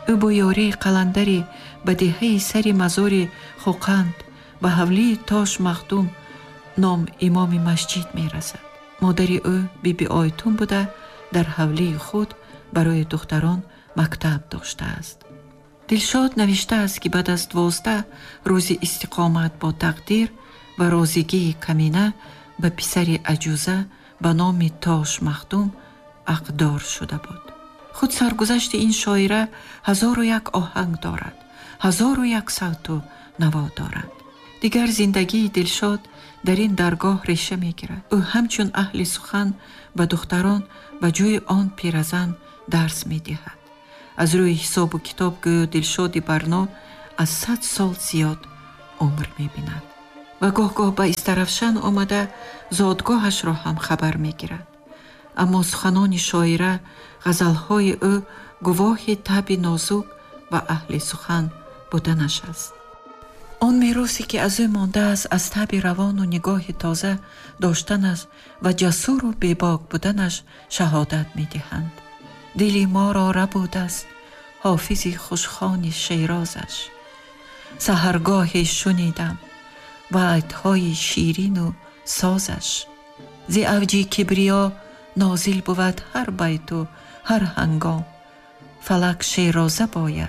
ӯ бо ёрии қаландари ба деҳаи сари мазори Хоқанд ба ҳавлии Тош Махдум ном имоми масҷид мерасад. модари ӯ биби Ойтун буда дар ҳавлии худ барои духтарон мактаб доштааст. Дилшод навиштааст ки баъд аз 12 рӯзи истиқомат бо тақдир ва розигии камина ба писари аҷӯза ба номи Тош Махдум ақдор шуда буд. худ саргузашти ин шоира 1001 оҳанг дорад, 1001 савту наво дорад. дигар зиндагии Дилшод дар ин даргоҳ реша мегирад. ӯ ҳамчун аҳли сухан ба духтарон ба ҷои он пиразан дарс медиҳад. аз рӯи ҳисобу китоб гӯё Дилшоди Барно аз 100 сол зиёд умр мебинад ва гоҳ-гоҳ ба Истарафшан омада зодгоҳашро ҳам хабар мегирад. аммо суханони шоира, ғазалҳои ӯ гувоҳи таби нозук ва аҳли сухан буданаш аст. он меросе ки аз ӯ мондааст, аз таби равону нигоҳи тоза доштанаш ва ҷасуру бебок буданаш шаҳодат медиҳанд. дили моро рабудааст ҳофизи хушхони шейрозаш. саҳаргоҳе шунидам вайдҳои ширину созаш. зи авҷи кибриё нозил бувад ҳар байту ҳар ҳангом. фалак шейроза бояд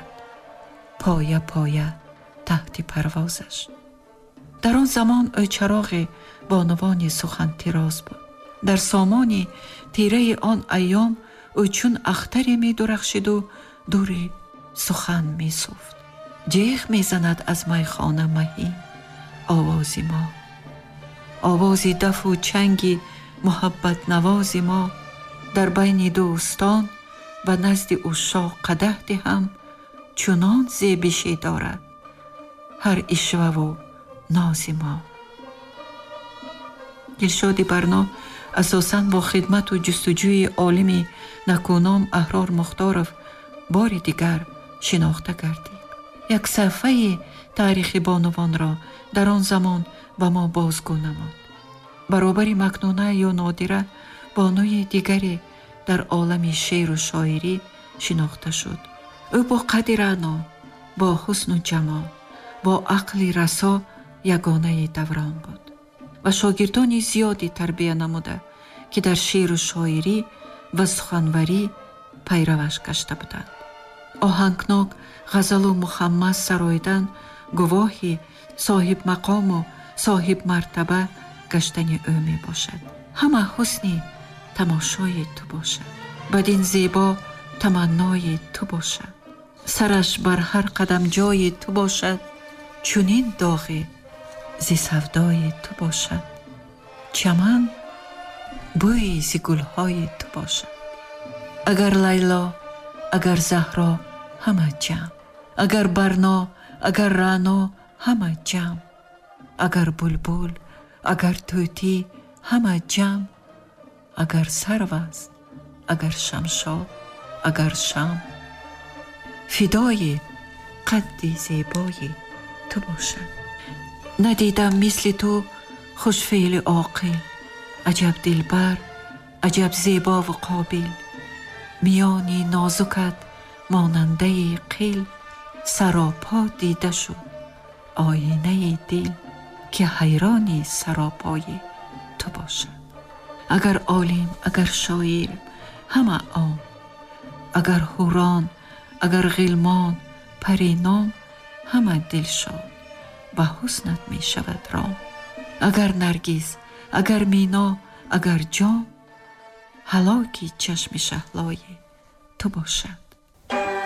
поя поя таҳти парвозаш. дар он замон ӯ чароғи бонувони сухантироз буд. дар сомони тираи он айём ӯ чун ахтаре медурахшиду дури сухан месуфт. ҷеғ мезанад аз майхона маҳин овози мо. овози дафу чанги муҳаббатнавози мо. дар байни дӯстон ва назди ушоқ қадаҳ диҳам, чунон зебишӣ дорад ҳар ишваву нози мо. дилшоди Барно асосан бо хидмату ҷустуҷӯи олими накуном Аҳрор Мухторов бори дигар шинохта гардид. як саҳифаи таърихи бонувонро дар он замон ба мо бозгӯ намуд. баробари Макнуна ё Нодира бонуи дигаре дар олами шеъру шоирӣ шинохта шуд. ӯ бо қадди раъно, бо ҳусну ҷамол, бо ақли расо ягонаи даврон буд ва шогирдони зиёди тарбия намуда, ки дар шеъру шоирӣ ва суханварӣ пайраваш гашта буданд. оҳангнок ғазалу мухаммас сароидан гувоҳи соҳибмақому соҳибмартаба гаштани ӯ мебошад. ҳама ҳусни тамошои ту бошад, бадин зебо таманнои ту бошад. сараш бар ҳар қадам ҷои ту бошад, чунин доғи зи савдои ту бошад. чаман бӯи зи гулҳои ту бошад. агар Лайло, агар Заҳро ҳама ҷамъ, агар Барно, агар Раъно ҳама ҷамъ, агар Булбул, агар Тӯтӣ ҳама ҷамъ, агар Сарваст, агар Шамшод, агар Шам, фидои қадди зебои ту бошад. надидам мисли ту хушфеълу оқил, аҷаб дилбар, аҷаб зебову қобил. миёни нозукат монандаи қил, саропо дида шуд оинаи дил, ки ҳайрони саропои ту бошад. агар олим, агар шоир ҳама он, агар ҳурон, агар ғилмон, парином ҳама дилшод ба ҳуснат мешавад ром. агар наргиз, агар мино, агар ҷом, ҳалоки чашми шаҳлои ту бошад.